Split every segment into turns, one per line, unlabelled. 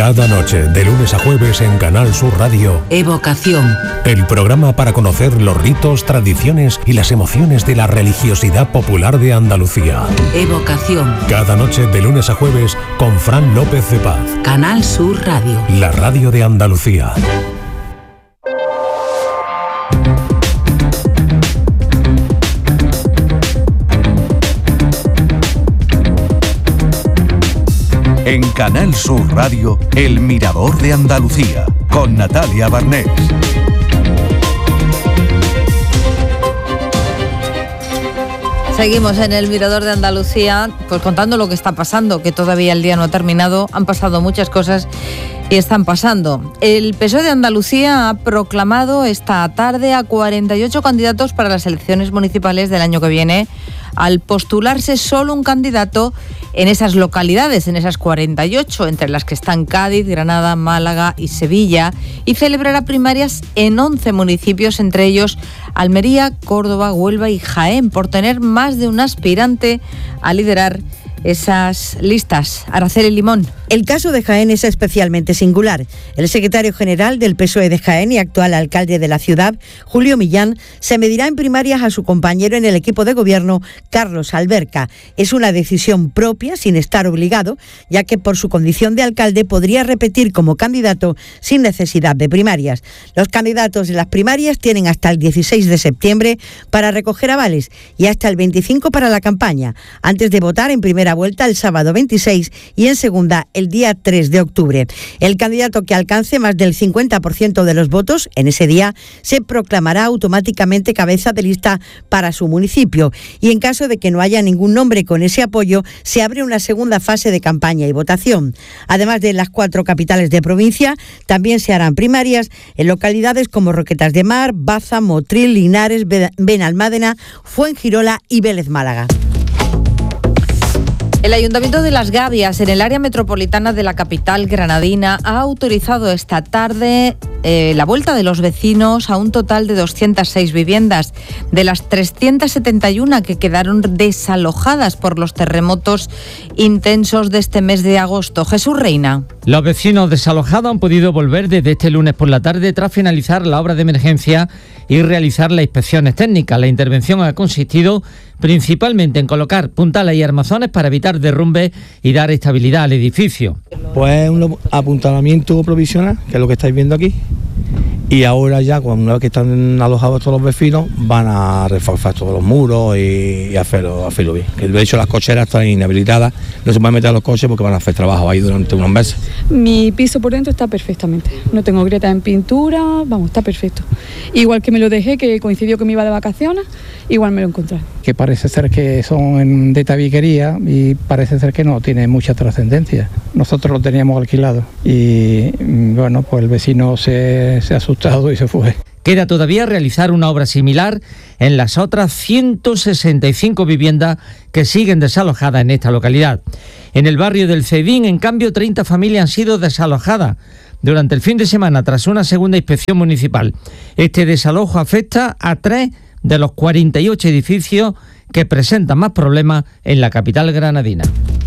Cada noche, de lunes a jueves en Canal Sur Radio,
Evocación.
El programa para conocer los ritos, tradiciones y las emociones de la religiosidad popular de Andalucía.
Evocación.
Cada noche, de lunes a jueves, con Fran López de Paz.
Canal Sur Radio.
La radio de Andalucía.
En Canal Sur Radio, El Mirador de Andalucía, con Natalia Barnés.
Seguimos en El Mirador de Andalucía, pues contando lo que está pasando, que todavía el día no ha terminado, han pasado muchas cosas y están pasando. El PSOE de Andalucía ha proclamado esta tarde a 48 candidatos para las elecciones municipales del año que viene, al postularse solo un candidato en esas localidades, en esas 48, entre las que están Cádiz, Granada, Málaga y Sevilla, y celebrará primarias en 11 municipios, entre ellos Almería, Córdoba, Huelva y Jaén, por tener más de un aspirante a liderar esas listas. Araceli Limón.
El caso de Jaén es especialmente singular. El secretario general del PSOE de Jaén y actual alcalde de la ciudad, Julio Millán, se medirá en primarias a su compañero en el equipo de gobierno, Carlos Alberca. Es una decisión propia, sin estar obligado, ya que por su condición de alcalde podría repetir como candidato sin necesidad de primarias. Los candidatos de las primarias tienen hasta el 16 de septiembre para recoger avales y hasta el 25 para la campaña, antes de votar en primera vuelta el sábado 26 y en segunda el día 3 de octubre. El candidato que alcance más del 50% de los votos en ese día se proclamará automáticamente cabeza de lista para su municipio, y en caso de que no haya ningún nombre con ese apoyo, se abre una segunda fase de campaña y votación. Además de las 4 capitales de provincia, también se harán primarias en localidades como Roquetas de Mar, Baza, Motril, Linares, Benalmádena, Fuengirola y Vélez Málaga.
El Ayuntamiento de Las Gavias, en el área metropolitana de la capital granadina, ha autorizado esta tarde la vuelta de los vecinos a un total de 206 viviendas, de las 371 que quedaron desalojadas por los terremotos intensos de este mes de agosto. Jesús Reina.
Los vecinos desalojados han podido volver desde este lunes por la tarde tras finalizar la obra de emergencia y realizar las inspecciones técnicas. La intervención ha consistido principalmente en colocar puntales y armazones para evitar derrumbes y dar estabilidad al edificio.
Pues un apuntalamiento provisional, que es lo que estáis viendo aquí, y ahora ya, una vez que están alojados todos los vecinos, van a reforzar todos los muros y hacerlo bien. De hecho, las cocheras están inhabilitadas, no se pueden meter a los coches porque van a hacer trabajo ahí durante unos meses.
Mi piso por dentro está perfectamente, no tengo grietas en pintura, vamos, está perfecto. Igual que me lo dejé, que coincidió que me iba de vacaciones, igual me lo encontré.
Que parece ser que son de tabiquería y parece ser que no tiene mucha trascendencia. Nosotros lo teníamos alquilado y bueno, pues el vecino se ha asustado y se fue.
Queda todavía realizar una obra similar en las otras 165 viviendas que siguen desalojadas en esta localidad. En el barrio del Cedín, en cambio, 30 familias han sido desalojadas durante el fin de semana tras una segunda inspección municipal. Este desalojo afecta a 3 de los 48 edificios que presentan más problemas en la capital granadina.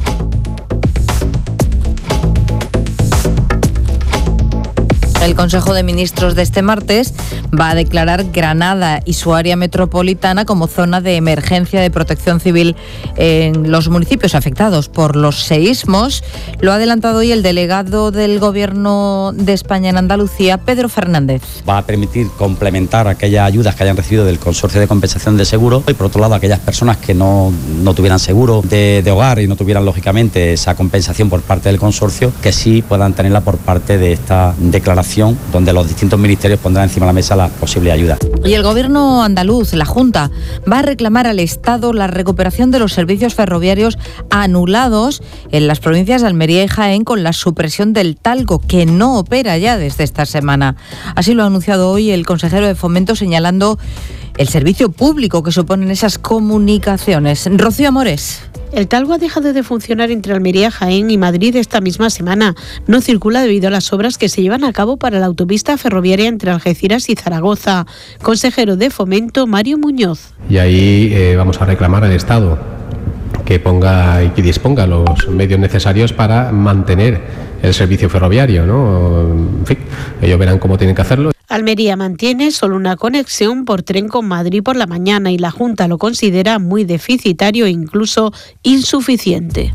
El Consejo de Ministros de este martes va a declarar Granada y su área metropolitana como zona de emergencia de protección civil en los municipios afectados por los seísmos. Lo ha adelantado hoy el delegado del Gobierno de España en Andalucía, Pedro Fernández.
Va a permitir complementar aquellas ayudas que hayan recibido del Consorcio de Compensación de Seguro y, por otro lado, aquellas personas que no tuvieran seguro de hogar y no tuvieran, lógicamente, esa compensación por parte del consorcio, que sí puedan tenerla por parte de esta declaración, donde los distintos ministerios pondrán encima de la mesa las posibles ayudas.
Y el Gobierno andaluz, la Junta, va a reclamar al Estado la recuperación de los servicios ferroviarios anulados en las provincias de Almería y Jaén con la supresión del Talgo, que no opera ya desde esta semana. Así lo ha anunciado hoy el consejero de Fomento, señalando el servicio público que suponen esas comunicaciones. Rocío Amores.
El Talgo ha dejado de funcionar entre Almería, Jaén y Madrid esta misma semana. No circula debido a las obras que se llevan a cabo para la autopista ferroviaria entre Algeciras y Zaragoza. Consejero de Fomento, Mario Muñoz.
Y ahí vamos a reclamar al Estado que ponga y que disponga los medios necesarios para mantener el servicio ferroviario, ¿no? En fin, ellos verán cómo tienen que hacerlo.
Almería mantiene solo una conexión por tren con Madrid por la mañana y la Junta lo considera muy deficitario e incluso insuficiente.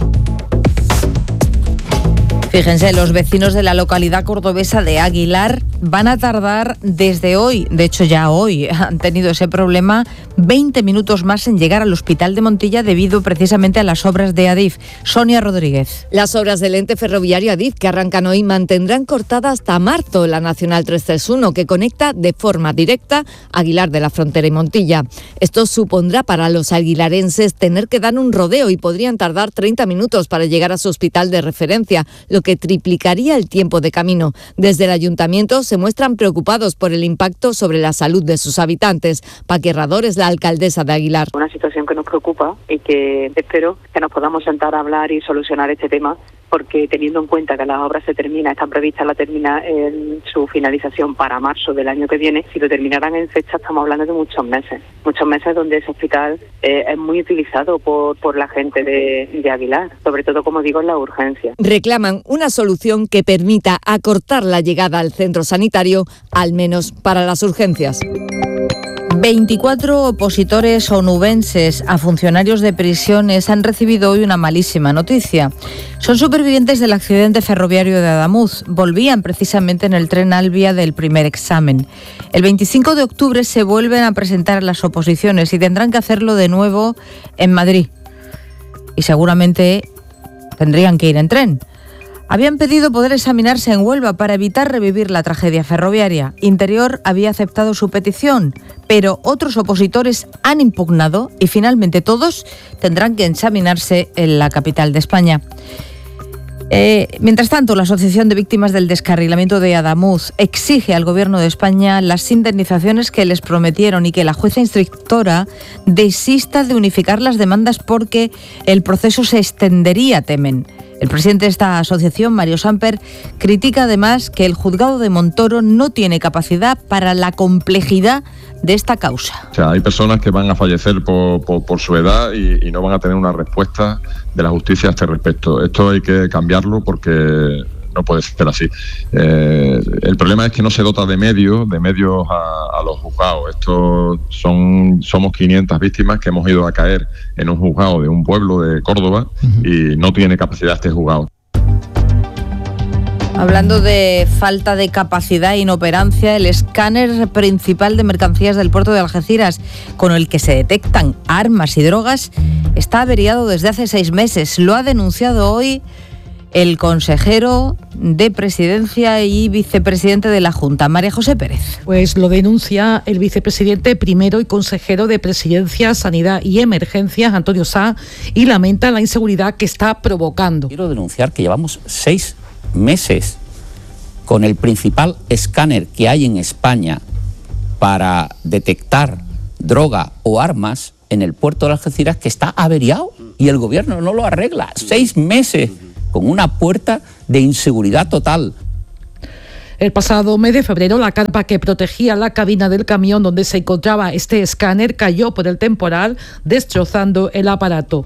Fíjense, los vecinos de la localidad cordobesa de Aguilar van a tardar desde hoy, de hecho ya hoy han tenido ese problema, 20 minutos más en llegar al hospital de Montilla debido precisamente a las obras de Adif. Sonia Rodríguez.
Las obras del ente ferroviario Adif que arrancan hoy mantendrán cortada hasta marzo la Nacional 331 que conecta de forma directa Aguilar de la Frontera y Montilla. Esto supondrá para los aguilarenses tener que dar un rodeo y podrían tardar 30 minutos para llegar a su hospital de referencia, lo que triplicaría el tiempo de camino. Desde el ayuntamiento se muestran preocupados por el impacto sobre la salud de sus habitantes. Paqui Herrador es la alcaldesa de Aguilar.
Una situación que nos preocupa y que espero que nos podamos sentar a hablar y solucionar este tema, porque teniendo en cuenta que las obras están previstas en su finalización para marzo del año que viene, si lo terminaran en fecha estamos hablando de muchos meses donde ese hospital es muy utilizado por la gente de Aguilar, sobre todo, como digo, en la urgencia.
Reclaman una solución que permita acortar la llegada al centro sanitario, al menos para las urgencias.
24 opositores onubenses a funcionarios de prisiones han recibido hoy una malísima noticia. Son supervivientes del accidente ferroviario de Adamuz. Volvían precisamente en el tren Albia del primer examen. El 25 de octubre se vuelven a presentar las oposiciones y tendrán que hacerlo de nuevo en Madrid. Y seguramente tendrían que ir en tren. Habían pedido poder examinarse en Huelva para evitar revivir la tragedia ferroviaria. Interior había aceptado su petición, pero otros opositores han impugnado y finalmente todos tendrán que examinarse en la capital de España. Mientras tanto, la Asociación de Víctimas del Descarrilamiento de Adamuz exige al Gobierno de España las indemnizaciones que les prometieron y que la jueza instructora desista de unificar las demandas porque el proceso se extendería, temen. El presidente de esta asociación, Mario Samper, critica además que el juzgado de Montoro no tiene capacidad para la complejidad de esta causa.
O sea, hay personas que van a fallecer por su edad y no van a tener una respuesta de la justicia a este respecto. Esto hay que cambiarlo porque no puede ser así. El problema es que no se dota de medios a los juzgados. Somos 500 víctimas que hemos ido a caer en un juzgado de un pueblo de Córdoba y no tiene capacidad este juzgado.
Hablando de falta de capacidad e inoperancia, el escáner principal de mercancías del puerto de Algeciras, con el que se detectan armas y drogas, está averiado desde hace 6 meses. Lo ha denunciado hoy el consejero de Presidencia y vicepresidente de la Junta, María José Pérez.
Pues lo denuncia el vicepresidente primero y consejero de Presidencia, Sanidad y Emergencias, Antonio Sá, y lamenta la inseguridad que está provocando.
Quiero denunciar que llevamos 6 meses con el principal escáner que hay en España para detectar droga o armas en el puerto de Algeciras, que está averiado y el gobierno no lo arregla. 6 meses con una puerta de inseguridad total.
El pasado mes de febrero, la carpa que protegía la cabina del camión donde se encontraba este escáner cayó por el temporal, destrozando el aparato.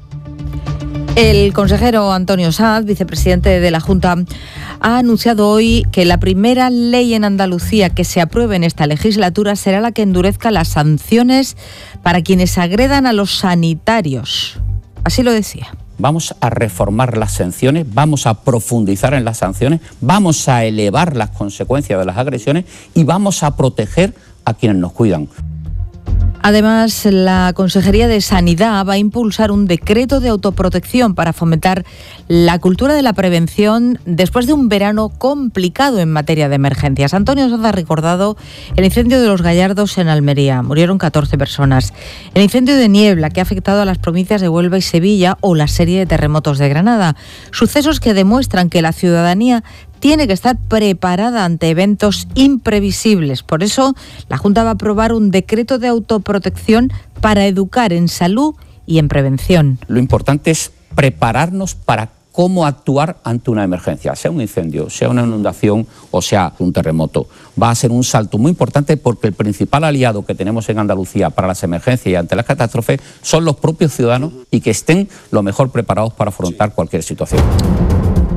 El consejero Antonio Sanz, vicepresidente de la Junta, ha anunciado hoy que la primera ley en Andalucía que se apruebe en esta legislatura será la que endurezca las sanciones para quienes agredan a los sanitarios. Así lo decía.
Vamos a reformar las sanciones, vamos a profundizar en las sanciones, vamos a elevar las consecuencias de las agresiones y vamos a proteger a quienes nos cuidan.
Además, la Consejería de Sanidad va a impulsar un decreto de autoprotección para fomentar la cultura de la prevención después de un verano complicado en materia de emergencias. Antonio Sanz ha recordado el incendio de Los Gallardos en Almería. Murieron 14 personas. El incendio de Niebla, que ha afectado a las provincias de Huelva y Sevilla, o la serie de terremotos de Granada. Sucesos que demuestran que la ciudadanía tiene que estar preparada ante eventos imprevisibles. Por eso, la Junta va a aprobar un decreto de autoprotección para educar en salud y en prevención.
Lo importante es prepararnos para cómo actuar ante una emergencia, sea un incendio, sea una inundación o sea un terremoto. Va a ser un salto muy importante porque el principal aliado que tenemos en Andalucía para las emergencias y ante las catástrofes son los propios ciudadanos y que estén lo mejor preparados para afrontar cualquier situación.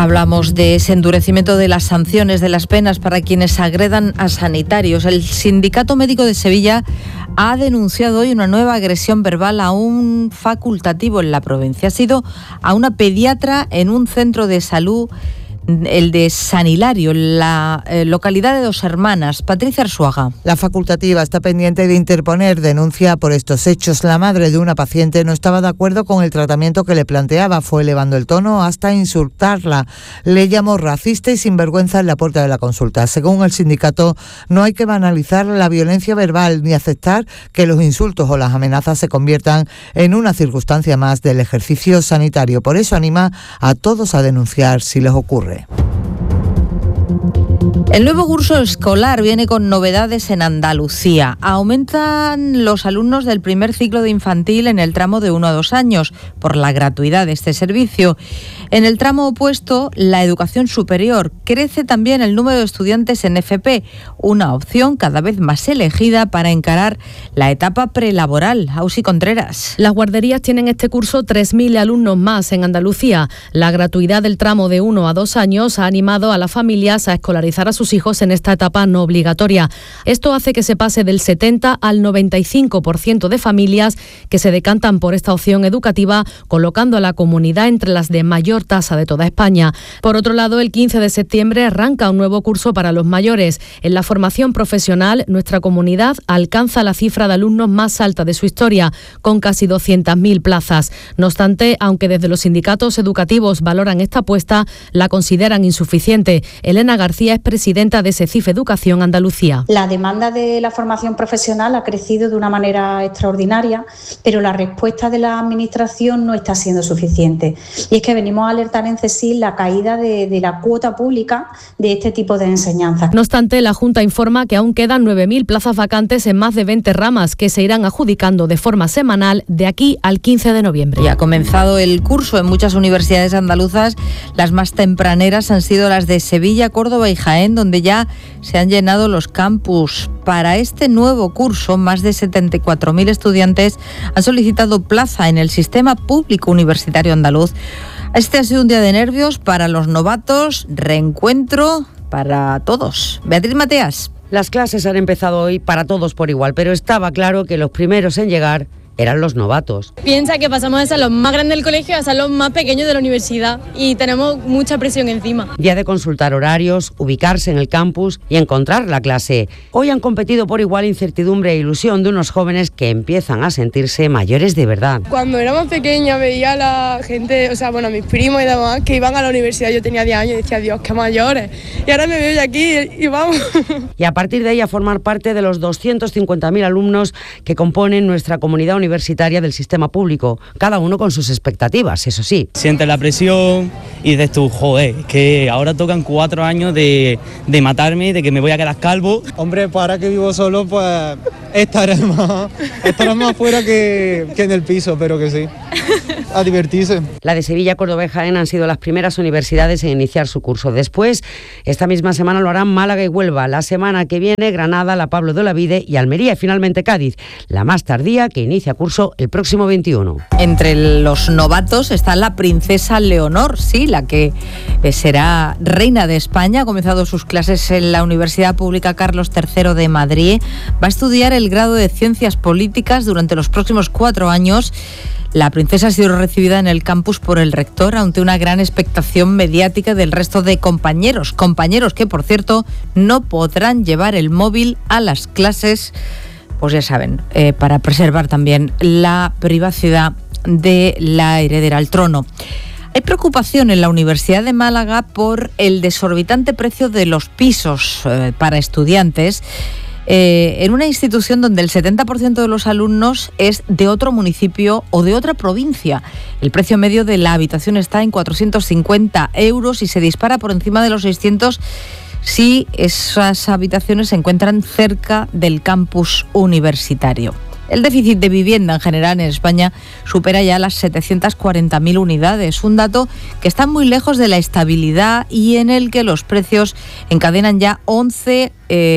Hablamos de ese endurecimiento de las sanciones, de las penas para quienes agredan a sanitarios. El Sindicato Médico de Sevilla ha denunciado hoy una nueva agresión verbal a un facultativo en la provincia. Ha sido a una pediatra en un centro de salud, el de San Hilario, en la localidad de Dos Hermanas. Patricia Arzuaga.
La facultativa está pendiente de interponer denuncia por estos hechos. La madre de una paciente no estaba de acuerdo con el tratamiento que le planteaba. Fue elevando el tono hasta insultarla. Le llamó racista y sinvergüenza en la puerta de la consulta. Según el sindicato, no hay que banalizar la violencia verbal ni aceptar que los insultos o las amenazas se conviertan en una circunstancia más del ejercicio sanitario. Por eso anima a todos a denunciar si les ocurre.
El nuevo curso escolar viene con novedades en Andalucía. Aumentan los alumnos del primer ciclo de infantil en el tramo de 1 a 2 años por la gratuidad de este servicio. En el tramo opuesto, la educación superior. Crece también el número de estudiantes en FP, una opción cada vez más elegida para encarar la etapa prelaboral. Ausi Contreras.
Las guarderías tienen este curso 3.000 alumnos más en Andalucía. La gratuidad del tramo de 1 a 2 años ha animado a las familias a escolarizar a sus hijos en esta etapa no obligatoria. Esto hace que se pase del 70 al 95% de familias que se decantan por esta opción educativa, colocando a la comunidad entre las de mayor tasa de toda España. Por otro lado, el 15 de septiembre arranca un nuevo curso para los mayores. En la formación profesional, nuestra comunidad alcanza la cifra de alumnos más alta de su historia, con casi 200.000 plazas. No obstante, aunque desde los sindicatos educativos valoran esta apuesta, la consideran insuficiente. Elena García es presidenta de SECIF Educación Andalucía.
La demanda de la formación profesional ha crecido de una manera extraordinaria, pero la respuesta de la Administración no está siendo suficiente. Y es que venimos a alertar en CESIF la caída de la cuota pública de este tipo de enseñanzas.
No obstante, la Junta informa que aún quedan 9.000 plazas vacantes en más de 20 ramas que se irán adjudicando de forma semanal de aquí al 15 de noviembre.
Ya ha comenzado el curso en muchas universidades andaluzas. Las más tempraneras han sido las de Sevilla, Córdoba y Jaén, donde ya se han llenado los campus. Para este nuevo curso, más de 74.000 estudiantes han solicitado plaza en el sistema público universitario andaluz. Este ha sido un día de nervios para los novatos, reencuentro para todos. Beatriz Mateas.
Las clases han empezado hoy para todos por igual, pero estaba claro que los primeros en llegar eran los novatos.
Piensa que pasamos de ser los más grandes del colegio a ser los más pequeños de la universidad y tenemos mucha presión encima.
Día de consultar horarios, ubicarse en el campus y encontrar la clase. Hoy han competido por igual incertidumbre e ilusión de unos jóvenes que empiezan a sentirse mayores de verdad.
Cuando era más pequeña veía a la gente, a mis primos y demás, que iban a la universidad. Yo tenía 10 años y decía, Dios, qué mayores. Y ahora me veo ya aquí y vamos.
Y a partir de ahí a formar parte de los 250.000 alumnos que componen nuestra comunidad universitaria del sistema público, cada uno con sus expectativas, eso sí.
Sientes la presión y dices tú, joder, que ahora tocan 4 años de matarme, de que me voy a quedar calvo.
Hombre, pues ahora que vivo solo, pues estaré más fuera que en el piso, pero que sí, a divertirse.
La de Sevilla, Córdoba y Jaén han sido las primeras universidades en iniciar su curso. Después, esta misma semana lo harán Málaga y Huelva. La semana que viene, Granada, La Pablo de Olavide y Almería. Y finalmente Cádiz, la más tardía, que inicia curso el próximo 21.
Entre los novatos está la princesa Leonor, sí, la que será reina de España. Ha comenzado sus clases en la Universidad Pública Carlos III de Madrid. Va a estudiar el grado de Ciencias Políticas durante los próximos 4 años. La princesa ha sido recibida en el campus por el rector ante una gran expectación mediática del resto de compañeros que, por cierto, no podrán llevar el móvil a las clases, pues ya saben, para preservar también la privacidad de la heredera al trono. Hay preocupación en la Universidad de Málaga por el desorbitante precio de los pisos para estudiantes, en una institución donde el 70% de los alumnos es de otro municipio o de otra provincia. El precio medio de la habitación está en 450 euros y se dispara por encima de los 600 si esas habitaciones se encuentran cerca del campus universitario. El déficit de vivienda en general en España supera ya las 740.000 unidades, un dato que está muy lejos de la estabilidad y en el que los precios encadenan ya 11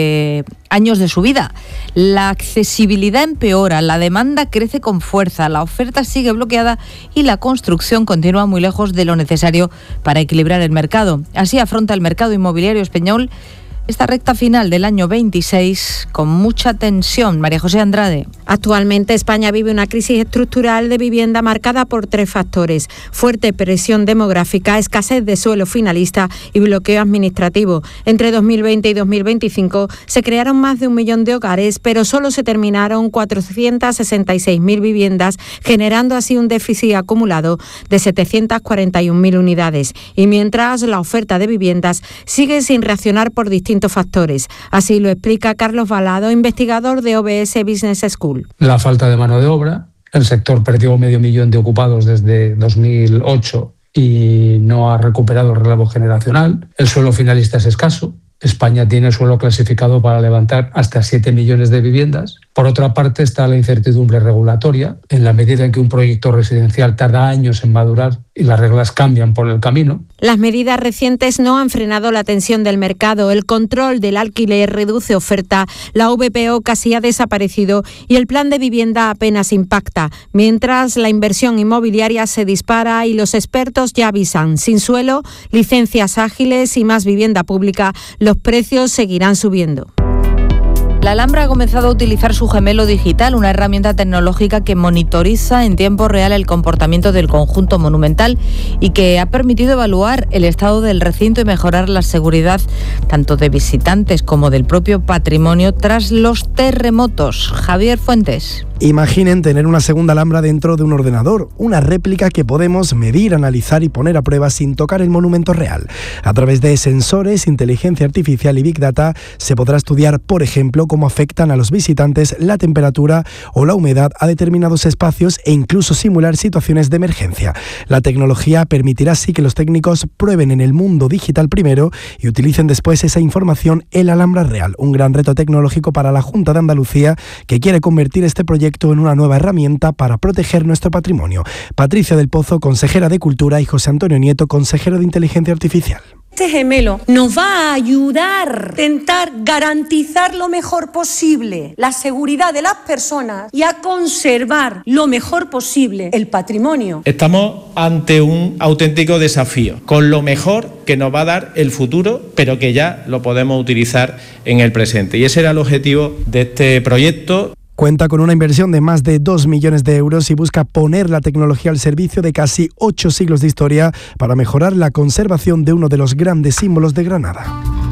años de subida. La accesibilidad empeora, la demanda crece con fuerza, la oferta sigue bloqueada y la construcción continúa muy lejos de lo necesario para equilibrar el mercado. Así afronta el mercado inmobiliario español esta recta final del año 26 con mucha tensión. María José Andrade.
Actualmente España vive una crisis estructural de vivienda marcada por 3 factores: fuerte presión demográfica, escasez de suelo finalista y bloqueo administrativo. Entre 2020 y 2025 se crearon más de 1 millón de hogares, pero solo se terminaron 466.000 viviendas, generando así un déficit acumulado de 741.000 unidades. Y mientras la oferta de viviendas sigue sin reaccionar por distintos factores. Así lo explica Carlos Balado, investigador de OBS Business School.
La falta de mano de obra. El sector perdió 500.000 de ocupados desde 2008 y no ha recuperado el relevo generacional. El suelo finalista es escaso. España tiene suelo clasificado para levantar hasta 7 millones de viviendas. Por otra parte está la incertidumbre regulatoria. En la medida en que un proyecto residencial tarda años en madurar y las reglas cambian por el camino.
Las medidas recientes no han frenado la tensión del mercado. El control del alquiler reduce oferta, la VPO casi ha desaparecido y el plan de vivienda apenas impacta. Mientras la inversión inmobiliaria se dispara y los expertos ya avisan: sin suelo, licencias ágiles y más vivienda pública, los precios seguirán subiendo.
La Alhambra ha comenzado a utilizar su gemelo digital, una herramienta tecnológica que monitoriza en tiempo real el comportamiento del conjunto monumental y que ha permitido evaluar el estado del recinto y mejorar la seguridad tanto de visitantes como del propio patrimonio tras los terremotos. Javier Fuentes.
Imaginen tener una segunda Alhambra dentro de un ordenador, una réplica que podemos medir, analizar y poner a prueba sin tocar el monumento real. A través de sensores, inteligencia artificial y Big Data se podrá estudiar, por ejemplo, cómo afectan a los visitantes la temperatura o la humedad a determinados espacios e incluso simular situaciones de emergencia. La tecnología permitirá así que los técnicos prueben en el mundo digital primero y utilicen después esa información en la Alhambra real. Un gran reto tecnológico para la Junta de Andalucía, que quiere convertir este proyecto en una nueva herramienta para proteger nuestro patrimonio. Patricia del Pozo, consejera de Cultura, y José Antonio Nieto, consejero de Inteligencia Artificial.
Este gemelo nos va a ayudar a intentar garantizar lo mejor posible la seguridad de las personas y a conservar lo mejor posible el patrimonio.
Estamos ante un auténtico desafío, con lo mejor que nos va a dar el futuro, pero que ya lo podemos utilizar en el presente. Y ese era el objetivo de este proyecto.
Cuenta con una inversión de más de 2 millones de euros y busca poner la tecnología al servicio de casi 8 siglos de historia para mejorar la conservación de uno de los grandes símbolos de Granada.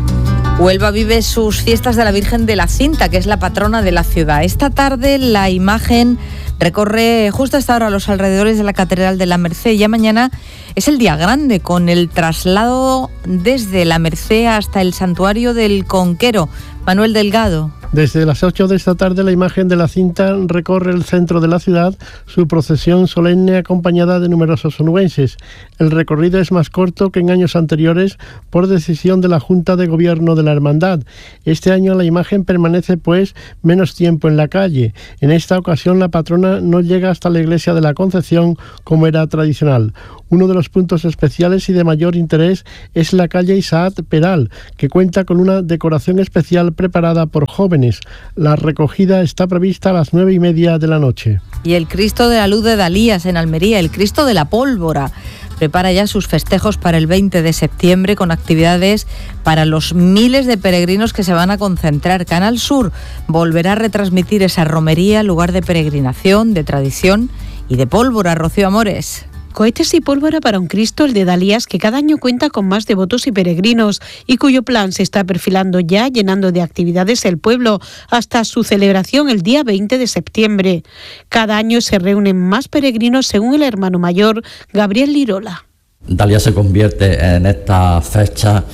Huelva vive sus fiestas de la Virgen de la Cinta, que es la patrona de la ciudad. Esta tarde la imagen recorre justo a esta hora los alrededores de la Catedral de la Merced. Ya mañana es el día grande, con el traslado desde la Merced hasta el Santuario del Conquero. Manuel Delgado.
Desde las 8 de esta tarde, la imagen de la Cinta recorre el centro de la ciudad, su procesión solemne acompañada de numerosos onubenses. El recorrido es más corto que en años anteriores por decisión de la Junta de Gobierno de la Hermandad. Este año la imagen permanece pues menos tiempo en la calle. En esta ocasión la patrona no llega hasta la iglesia de la Concepción como era tradicional. Uno de los puntos especiales y de mayor interés es la calle Isaac Peral, que cuenta con una decoración especial preparada por jóvenes. La recogida está prevista a las 9:30 de la noche.
Y el Cristo de la Luz de Dalías en Almería, el Cristo de la Pólvora, prepara ya sus festejos para el 20 de septiembre con actividades para los miles de peregrinos que se van a concentrar. Canal Sur volverá a retransmitir esa romería, lugar de peregrinación, de tradición y de pólvora. Rocío Amores.
Cohetes y pólvora para un Cristo, el de Dalías, que cada año cuenta con más devotos y peregrinos y cuyo plan se está perfilando ya, llenando de actividades el pueblo hasta su celebración el día 20 de septiembre. Cada año se reúnen más peregrinos, según el hermano mayor Gabriel Lirola.
Dalías se convierte en esta fecha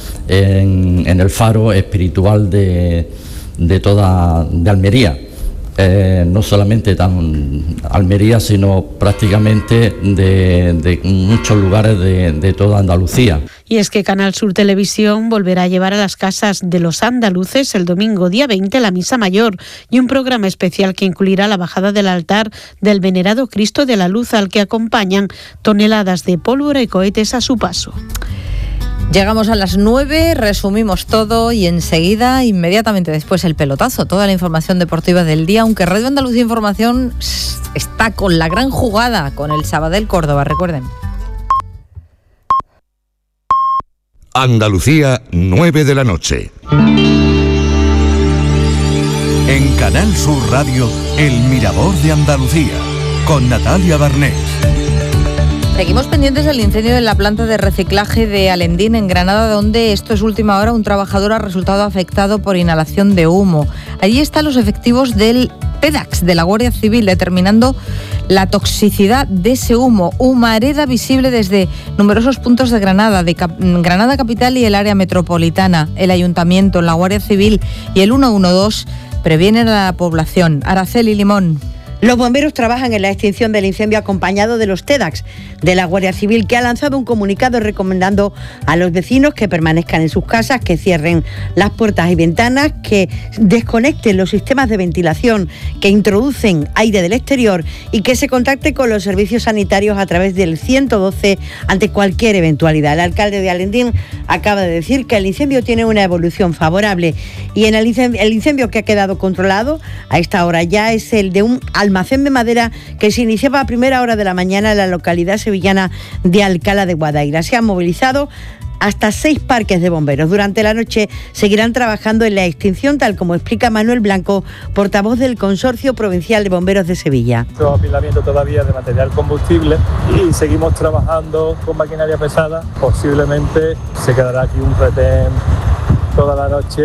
en el faro espiritual de Almería. No solamente Almería, sino prácticamente de muchos lugares de toda Andalucía.
Y es que Canal Sur Televisión volverá a llevar a las casas de los andaluces el domingo día 20 la Misa Mayor y un programa especial que incluirá la bajada del altar del venerado Cristo de la Luz, al que acompañan toneladas de pólvora y cohetes a su paso.
Llegamos a las 9, resumimos todo y enseguida, inmediatamente después, el pelotazo, toda la información deportiva del día, aunque Radio Andalucía Información está con la gran jugada con el Sabadell Córdoba, recuerden.
Andalucía, 9 de la noche. En Canal Sur Radio, El Mirador de Andalucía, con Natalia Barnés.
Seguimos pendientes del incendio en la planta de reciclaje de Alendín, en Granada, donde esto es última hora, un trabajador ha resultado afectado por inhalación de humo. Allí están los efectivos del TEDx, de la Guardia Civil, determinando la toxicidad de ese humo. Humareda visible desde numerosos puntos de Granada, Granada capital y el área metropolitana. El Ayuntamiento, la Guardia Civil y el 112 previenen a la población. Araceli Limón.
Los bomberos trabajan en la extinción del incendio acompañado de los TEDx de la Guardia Civil, que ha lanzado un comunicado recomendando a los vecinos que permanezcan en sus casas, que cierren las puertas y ventanas, que desconecten los sistemas de ventilación que introducen aire del exterior y que se contacte con los servicios sanitarios a través del 112 ante cualquier eventualidad. El alcalde de Alendín acaba de decir que el incendio tiene una evolución favorable y el incendio que ha quedado controlado a esta hora ya es el de un almacén de madera que se iniciaba a primera hora de la mañana en la localidad sevillana de Alcalá de Guadaira. Se han movilizado hasta 6 parques de bomberos. Durante la noche seguirán trabajando en la extinción, tal como explica Manuel Blanco, portavoz del Consorcio Provincial de Bomberos de Sevilla.
Apilamiento todavía de material combustible y seguimos trabajando con maquinaria pesada. Posiblemente se quedará aquí un retén toda la noche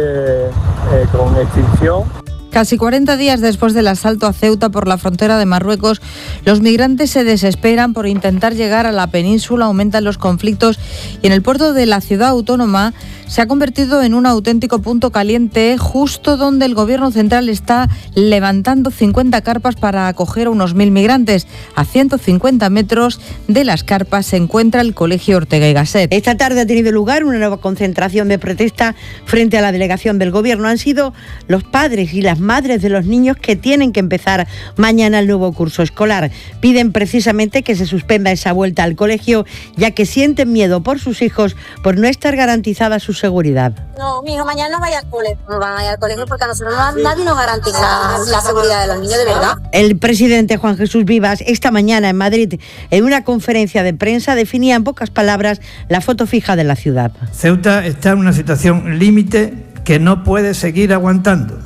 con extinción.
Casi 40 días después del asalto a Ceuta por la frontera de Marruecos, los migrantes se desesperan por intentar llegar a la península, aumentan los conflictos y en el puerto de la ciudad autónoma se ha convertido en un auténtico punto caliente, justo donde el gobierno central está levantando 50 carpas para acoger a unos 1.000 migrantes. A 150 metros de las carpas se encuentra el Colegio Ortega y Gasset.
Esta tarde ha tenido lugar una nueva concentración de protesta frente a la delegación del gobierno. Han sido los padres y las madres de los niños que tienen que empezar mañana el nuevo curso escolar. Piden precisamente que se suspenda esa vuelta al colegio, ya que sienten miedo por sus hijos por no estar garantizada su seguridad.
No, mi hijo mañana no vaya al colegio. No van a ir al colegio porque a nosotros nadie nos garantiza la seguridad de los niños, de verdad.
El presidente Juan Jesús Vivas esta mañana en Madrid, en una conferencia de prensa, definía en pocas palabras la foto fija de la ciudad.
Ceuta está en una situación límite que no puede seguir aguantando.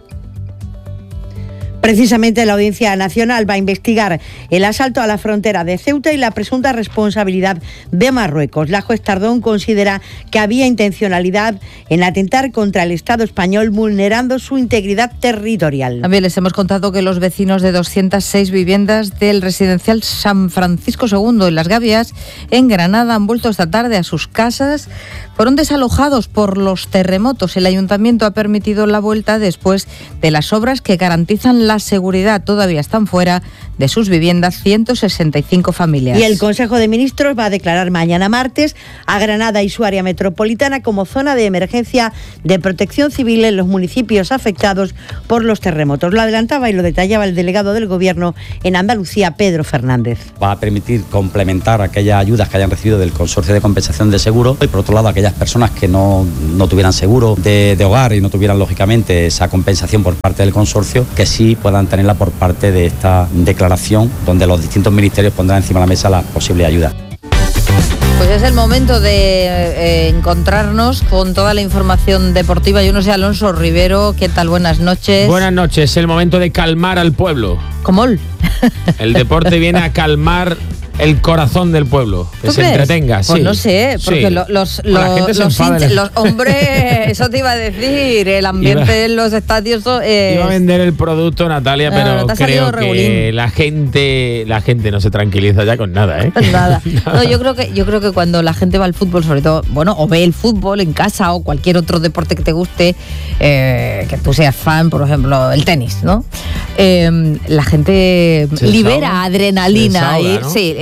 Precisamente la Audiencia Nacional va a investigar el asalto a la frontera de Ceuta y la presunta responsabilidad de Marruecos. La juez Tardón considera que había intencionalidad en atentar contra el Estado español, vulnerando su integridad territorial.
También les hemos contado que los vecinos de 206 viviendas del residencial San Francisco II en Las Gavias, en Granada, han vuelto esta tarde a sus casas. Fueron desalojados por los terremotos. El ayuntamiento ha permitido la vuelta después de las obras que garantizan la seguridad. Todavía están fuera de sus viviendas 165 familias.
Y el Consejo de Ministros va a declarar mañana martes a Granada y su área metropolitana como zona de emergencia de protección civil en los municipios afectados por los terremotos. Lo adelantaba y lo detallaba el delegado del Gobierno en Andalucía, Pedro Fernández.
Va a permitir complementar aquellas ayudas que hayan recibido del Consorcio de Compensación de Seguro y, por otro lado, aquellas personas que no tuvieran seguro de hogar y no tuvieran, lógicamente, esa compensación por parte del consorcio, que sí puedan tenerla por parte de esta declaración, donde los distintos ministerios pondrán encima de la mesa las posibles ayudas.
Pues es el momento de encontrarnos con toda la información deportiva. Yo no sé, Alonso Rivero, ¿qué tal? Buenas noches.
Buenas noches, es el momento de calmar al pueblo.
¿Cómo?
El deporte viene a calmar el corazón del pueblo, que se entretenga.
Pues sí, no sé, porque
sí.
los hombres, eso te iba a decir, el ambiente en los estadios.
Iba a vender el producto, Natalia, pero creo que la gente no se tranquiliza ya con nada, ¿eh?
Nada. No, yo creo que cuando la gente va al fútbol, sobre todo, bueno, o ve el fútbol en casa o cualquier otro deporte que te guste, que tú seas fan, por ejemplo, el tenis, ¿no? La gente libera adrenalina,
desahoga, ¿no?
Sí.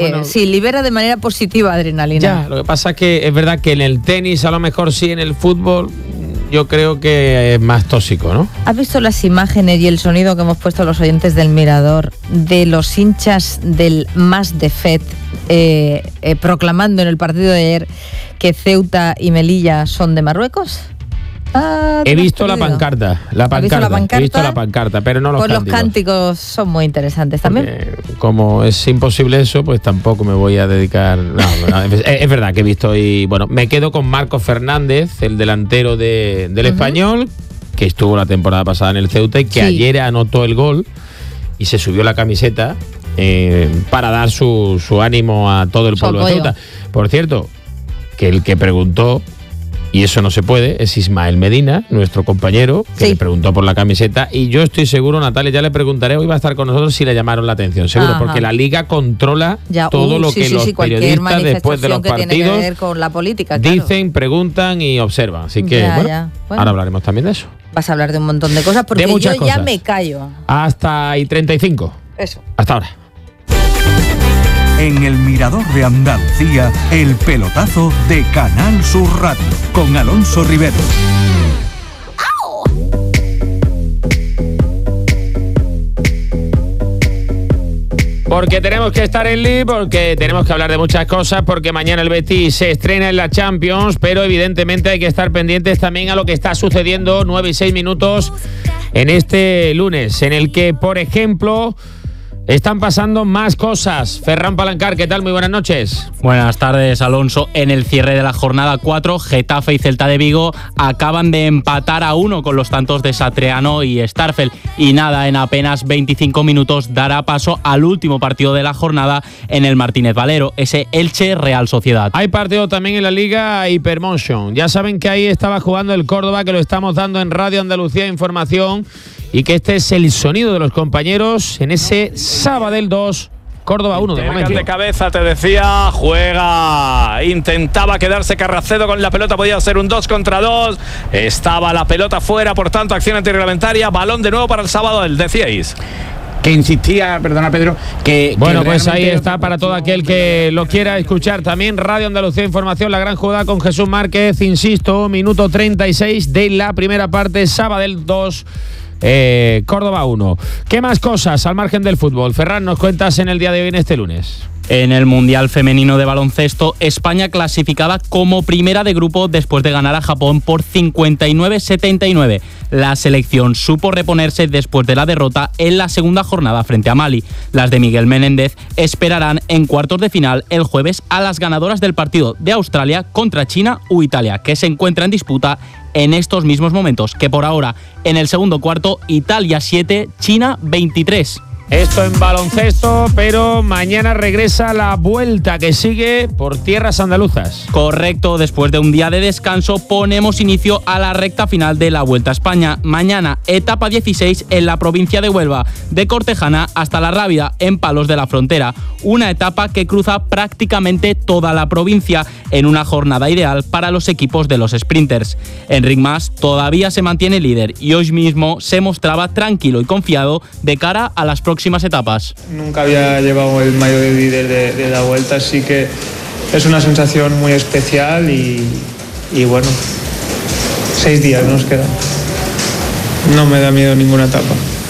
sí, libera de manera positiva adrenalina.
Ya, lo que pasa es que es verdad que en el tenis a lo mejor sí, en el fútbol yo creo que es más tóxico, ¿no?
¿Has visto las imágenes y el sonido que hemos puesto a los oyentes del Mirador de los hinchas del Mas de Fet proclamando en el partido de ayer que Ceuta y Melilla son de Marruecos?
He visto la pancarta. He visto la pancarta, pero no los cánticos.
Los cánticos son muy interesantes también.
Porque como es imposible eso, pues tampoco me voy a dedicar. Es verdad que he visto y bueno, me quedo con Marcos Fernández, el delantero del Español, que estuvo la temporada pasada en el Ceuta y que ayer anotó el gol y se subió la camiseta para dar su ánimo a todo el pueblo de Ceuta. Por cierto, que el que preguntó, y eso no se puede, es Ismael Medina, nuestro compañero, que le preguntó por la camiseta, y yo estoy seguro, Natalia, ya le preguntaré, hoy va a estar con nosotros si le llamaron la atención, seguro, porque la Liga controla todo lo que los periodistas después de los partidos
tiene que ver con la política,
dicen, preguntan y observan, así que bueno, ahora hablaremos también de eso.
Vas a hablar de un montón de cosas, porque yo ya me callo.
Hasta y 35.
Eso.
Hasta ahora.
En el Mirador de Andalucía, el pelotazo de Canal Sur Radio, con Alonso Rivero.
Porque tenemos que estar en League, porque tenemos que hablar de muchas cosas, porque mañana el Betis se estrena en la Champions, pero evidentemente hay que estar pendientes también a lo que está sucediendo 9 y 6 minutos en este lunes, en el que, por ejemplo, están pasando más cosas. Ferran Palancar, ¿qué tal? Muy buenas noches.
Buenas tardes, Alonso. En el cierre de la jornada 4, Getafe y Celta de Vigo acaban de empatar a 1 con los tantos de Satriano y Starfel. Y nada, en apenas 25 minutos dará paso al último partido de la jornada en el Martínez Valero, ese Elche-Real Sociedad.
Hay partido también en la Liga Hypermotion. Ya saben que ahí estaba jugando el Córdoba, que lo estamos dando en Radio Andalucía Información, y que este es el sonido de los compañeros en ese Sabadell 2, Córdoba 1 de momento.
De cabeza, te decía, juega, intentaba quedarse Carracedo con la pelota, podía ser un 2 contra 2, estaba la pelota fuera, por tanto acción antirreglamentaria, balón de nuevo para el Sabadell, decíais.
Que insistía, perdona Pedro, que
bueno, pues ahí está para todo aquel que lo quiera escuchar. También Radio Andalucía Información, la gran jugada con Jesús Márquez, insisto, minuto 36 de la primera parte, Sabadell 2, Córdoba 1. ¿Qué más cosas al margen del fútbol? Ferran, nos cuentas en el día de hoy, en este lunes.
En el Mundial Femenino de Baloncesto, España clasificada como primera de grupo después de ganar a Japón por 59-79. La selección supo reponerse después de la derrota en la segunda jornada frente a Mali. Las de Miguel Menéndez esperarán en cuartos de final el jueves a las ganadoras del partido de Australia contra China u Italia, que se encuentra en disputa en estos mismos momentos, que por ahora en el segundo cuarto Italia 7, China 23.
Esto en baloncesto, pero mañana regresa la vuelta que sigue por tierras andaluzas.
Correcto, después de un día de descanso ponemos inicio a la recta final de la Vuelta a España. Mañana, etapa 16 en la provincia de Huelva, de Cortejana hasta La Rábida, en Palos de la Frontera. Una etapa que cruza prácticamente toda la provincia en una jornada ideal para los equipos de los sprinters. Enric Mas todavía se mantiene líder y hoy mismo se mostraba tranquilo y confiado de cara a las próximas etapas.
Nunca había llevado el maillot de líder de la Vuelta, así que es una sensación muy especial y bueno, 6 días nos quedan. No me da miedo ninguna etapa.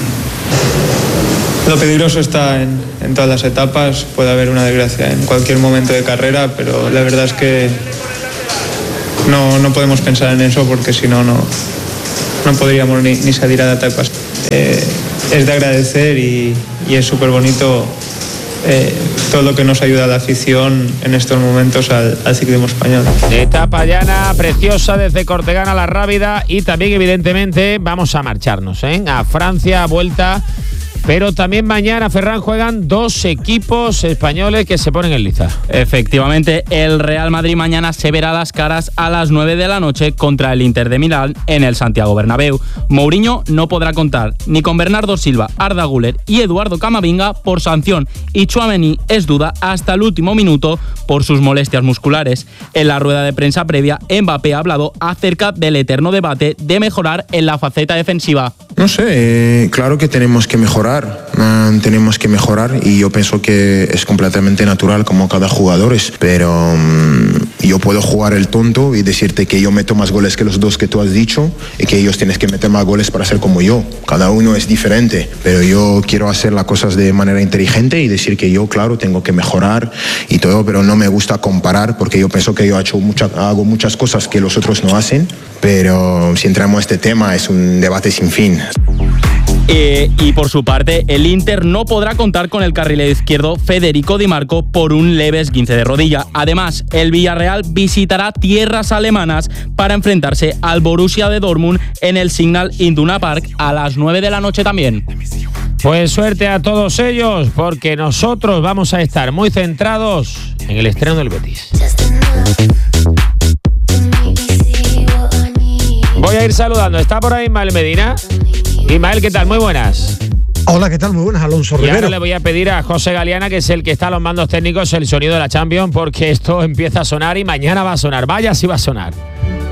Lo peligroso está en todas las etapas, puede haber una desgracia en cualquier momento de carrera, pero la verdad es que no podemos pensar en eso porque si no podríamos ni salir a etapas. Es de agradecer y es súper bonito todo lo que nos ayuda a la afición en estos momentos al ciclismo español.
Etapa llana preciosa desde Cortegana a La Rábida y también evidentemente vamos a marcharnos a Francia, vuelta. Pero también mañana, Ferran, juegan 2 equipos españoles que se ponen en liza.
Efectivamente, el Real Madrid mañana se verá las caras a las 9 de la noche contra el Inter de Milán en el Santiago Bernabéu. Mourinho no podrá contar ni con Bernardo Silva, Arda Güler y Eduardo Camavinga por sanción, y Tchouaméni es duda hasta el último minuto por sus molestias musculares. En la rueda de prensa previa, Mbappé ha hablado acerca del eterno debate de mejorar en la faceta defensiva.
No sé, claro que tenemos que mejorar. mejorar, y yo pienso que es completamente natural como cada jugador es, pero yo puedo jugar el tonto y decirte que yo meto más goles que los dos que tú has dicho y que ellos tienen que meter más goles para ser como yo. Cada uno es diferente, pero yo quiero hacer las cosas de manera inteligente y decir que yo, claro, tengo que mejorar y todo, pero no me gusta comparar porque yo pienso que yo hago muchas cosas que los otros no hacen, pero si entramos a este tema es un debate sin fin.
Y por su parte, el Inter no podrá contar con el carrilero izquierdo Federico Di Marco por un leve esguince de rodilla. Además, el Villarreal visitará tierras alemanas para enfrentarse al Borussia de Dortmund en el Signal Iduna Park a las 9 de la noche también.
Pues suerte a todos ellos, porque nosotros vamos a estar muy centrados en el estreno del Betis. Voy a ir saludando. ¿Está por ahí Ismael Medina? Ismael, ¿qué tal? Muy buenas.
Hola, ¿qué tal? Muy buenas, Alonso Rivero.
Y ahora le voy a pedir a José Galeana, que es el que está a los mandos técnicos, el sonido de la Champions, porque esto empieza a sonar y mañana va a sonar. Vaya si va a sonar.